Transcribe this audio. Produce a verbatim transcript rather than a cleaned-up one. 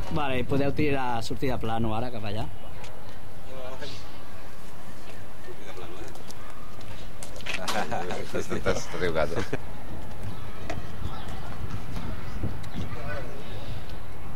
Vale, podeu tirar, sortir de plano ara cap allà. Estàs equivocat.